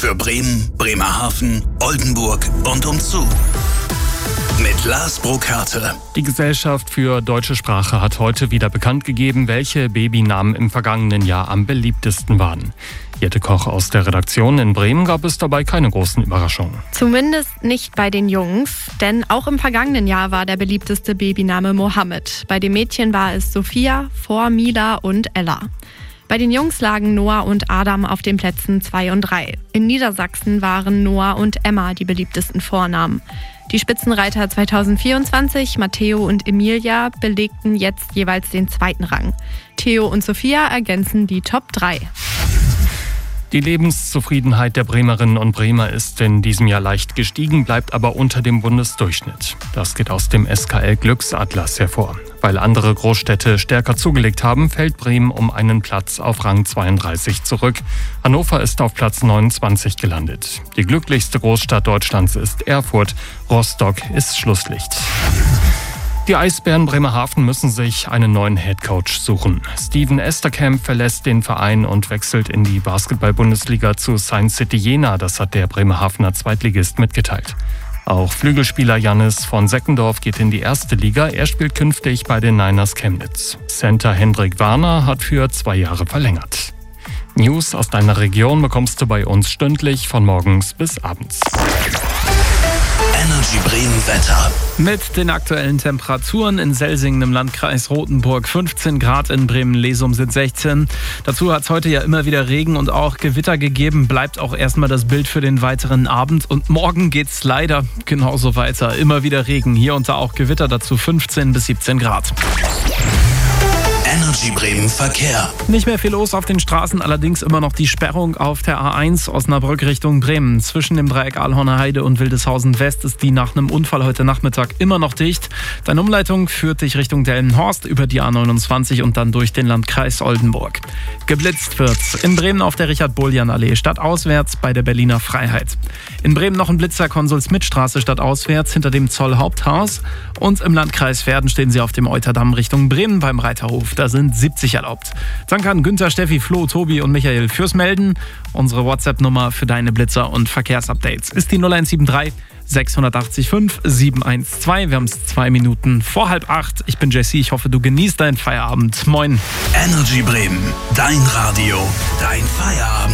für Bremen, Bremerhaven, Oldenburg und umzu. Mit Lars Burkhardt. Die Gesellschaft für deutsche Sprache hat heute wieder bekannt gegeben, welche Babynamen im vergangenen Jahr am beliebtesten waren. Jette Koch aus der Redaktion in Bremen gab es dabei keine großen Überraschungen. Zumindest nicht bei den Jungs, denn auch im vergangenen Jahr war der beliebteste Babyname Mohammed. Bei den Mädchen war es Sophia, vor Mila und Ella. Bei den Jungs lagen Noah und Adam auf den Plätzen 2 und 3. In Niedersachsen waren Noah und Emma die beliebtesten Vornamen. Die Spitzenreiter 2024, Matteo und Emilia, belegten jetzt jeweils den 2. Rang. Theo und Sophia ergänzen die Top 3. Die Lebenszufriedenheit der Bremerinnen und Bremer ist in diesem Jahr leicht gestiegen, bleibt aber unter dem Bundesdurchschnitt. Das geht aus dem SKL Glücksatlas hervor. Weil andere Großstädte stärker zugelegt haben, fällt Bremen um einen Platz auf Rang 32 zurück. Hannover ist auf Platz 29 gelandet. Die glücklichste Großstadt Deutschlands ist Erfurt. Rostock ist Schlusslicht. Die Eisbären Bremerhaven müssen sich einen neuen Headcoach suchen. Steven Esterkamp verlässt den Verein und wechselt in die Basketball-Bundesliga zu Science City Jena. Das hat der Bremerhavener Zweitligist mitgeteilt. Auch Flügelspieler Jannis von Seckendorf geht in die 1. Liga. Er spielt künftig bei den Niners Chemnitz. Center Hendrik Warner hat für 2 Jahre verlängert. News aus deiner Region bekommst du bei uns stündlich von morgens bis abends. Energy Bremen Wetter. Mit den aktuellen Temperaturen in Selsingen im Landkreis Rothenburg 15 Grad, in Bremen-Lesum sind 16. Dazu hat es heute ja immer wieder Regen und auch Gewitter gegeben. Bleibt auch erstmal das Bild für den weiteren Abend. Und morgen geht's leider genauso weiter. Immer wieder Regen, hier und da auch Gewitter, dazu 15 bis 17 Grad. Energy Bremen Verkehr. Nicht mehr viel los auf den Straßen, allerdings immer noch die Sperrung auf der A1 Osnabrück Richtung Bremen. Zwischen dem Dreieck Ahlhorner Heide und Wildeshausen West ist die nach einem Unfall heute Nachmittag immer noch dicht. Deine Umleitung führt dich Richtung Delmenhorst über die A29 und dann durch den Landkreis Oldenburg. Geblitzt wird's in Bremen auf der Richard-Bullian-Allee stadtauswärts bei der Berliner Freiheit. In Bremen noch ein Blitzer Konsul-Smith-Straße stadtauswärts hinter dem Zoll-Haupthaus. Und im Landkreis Verden stehen sie auf dem Euterdamm Richtung Bremen beim Reiterhof. Da sind 70 erlaubt. Danke an Günther, Steffi, Flo, Tobi und Michael fürs Melden. Unsere WhatsApp-Nummer für deine Blitzer und Verkehrsupdates ist die 0173 685 712. Wir haben es 2 Minuten vor 7:30. Ich bin Jesse, ich hoffe, du genießt deinen Feierabend. Moin. Energy Bremen, dein Radio, dein Feierabend.